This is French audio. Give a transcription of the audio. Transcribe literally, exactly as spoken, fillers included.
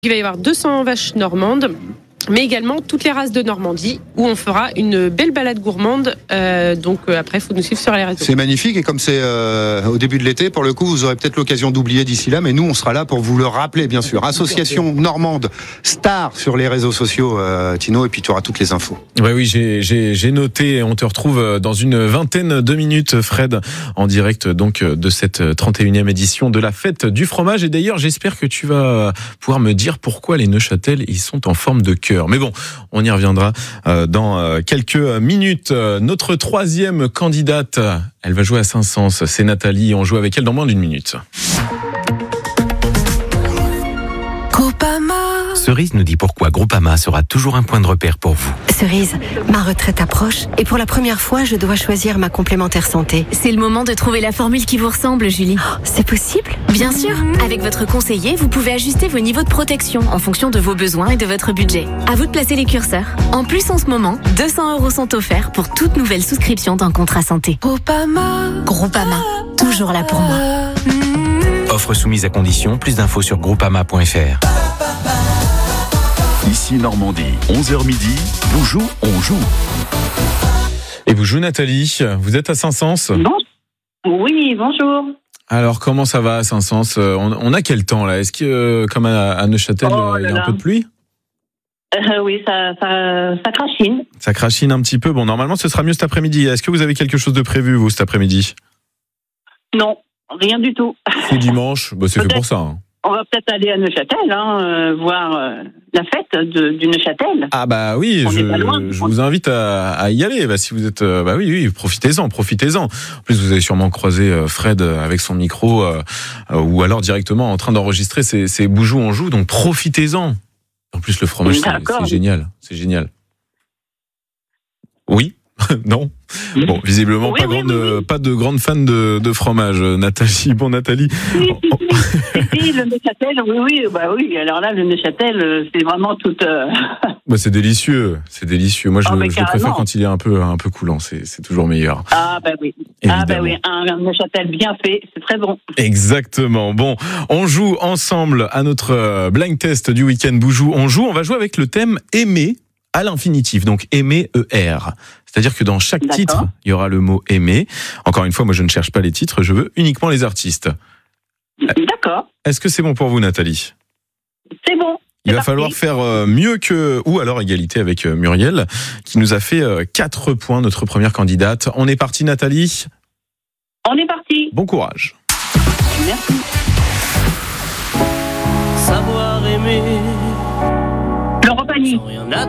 Il va y avoir deux cents vaches normandes, mais également toutes les races de Normandie, où on fera une belle balade gourmande. Euh, donc euh, après, il faut nous suivre sur les réseaux. C'est magnifique, et comme c'est euh, au début de l'été, pour le coup, vous aurez peut-être l'occasion d'oublier d'ici là, mais nous, on sera là pour vous le rappeler, bien sûr. Association Normande Star sur les réseaux sociaux, euh, Tino, et puis tu auras toutes les infos. Ouais, oui, j'ai, j'ai, j'ai noté. On te retrouve dans une vingtaine de minutes, Fred, en direct donc de cette trente et unième édition de la fête du fromage. Et d'ailleurs, j'espère que tu vas pouvoir me dire pourquoi les Neuchâtel, ils sont en forme de cœur. Mais bon, on y reviendra dans quelques minutes. Notre troisième candidate, elle va jouer à Saint-Saëns. C'est Nathalie. On joue avec elle dans moins d'une minute. Cerise nous dit pourquoi Groupama sera toujours un point de repère pour vous. Cerise, ma retraite approche et pour la première fois, je dois choisir ma complémentaire santé. C'est le moment de trouver la formule qui vous ressemble, Julie. Oh, c'est possible ? Bien sûr. Avec votre conseiller, vous pouvez ajuster vos niveaux de protection en fonction de vos besoins et de votre budget. À vous de placer les curseurs. En plus, en ce moment, deux cents euros sont offerts pour toute nouvelle souscription d'un contrat santé. Groupama. Groupama, toujours là pour moi. Offre soumise à condition. Plus d'infos sur groupama point f r. Ici Normandie, onze heures midi, Boujou, on joue. Et vous jouez, Nathalie, vous êtes à Saint-Saëns ? Bon. Oui, bonjour. Alors, comment ça va à Saint-Saëns ? on, on a quel temps là ? Est-ce que, euh, comme à, à Neuchâtel, oh il y a là un peu de pluie ? euh, Oui, ça, ça, ça crachine. Ça crachine un petit peu. Bon, normalement, ce sera mieux cet après-midi. Est-ce que vous avez quelque chose de prévu, vous, cet après-midi ? Non, rien du tout. C'est dimanche, bah, c'est Peut-être. fait pour ça. Hein. On va peut-être aller à Neuchâtel, hein, euh, voir euh, la fête de, du Neuchâtel. Ah bah oui, On je, est pas loin. je vous invite à, à y aller. Bah, si vous êtes, euh, bah oui, oui, profitez-en, profitez-en. En plus, vous avez sûrement croisé euh, Fred avec son micro, euh, euh, ou alors directement en train d'enregistrer ses, ses Boujou on joue. Donc profitez-en. En plus, le fromage, c'est, c'est génial, c'est génial. Oui. Non. Bon, visiblement oui, pas oui, grande, oui, oui. pas de grande fan de, de fromage, Nathalie. Bon, Nathalie. Si, si, si, si, le Neuchâtel, oui, oui, bah oui. Alors là, le Neuchâtel, c'est vraiment tout. Euh... Bah, c'est délicieux, c'est délicieux. Moi, je, Oh, le, je le préfère quand il est un peu, un peu coulant. C'est, c'est toujours meilleur. Ah bah oui. Évidemment. Ah bah oui, un, un Neuchâtel bien fait, c'est très bon. Exactement. Bon, on joue ensemble à notre blind test du week-end Boujou. On joue, on va jouer avec le thème aimer à l'infinitif. Donc aimer, E R. C'est-à-dire que dans chaque D'accord. titre, il y aura le mot aimer. Encore une fois, moi, je ne cherche pas les titres, je veux uniquement les artistes. D'accord, Est-ce que c'est bon pour vous, Nathalie ? c'est bon. Il C'est va parti. falloir faire mieux que, ou alors égalité avec Muriel, qui nous a fait quatre points, notre première candidate. On est parti, Nathalie ? On est parti. Bon courage. Merci. Savoir aimer Laurent Pagny. sans rien attendre.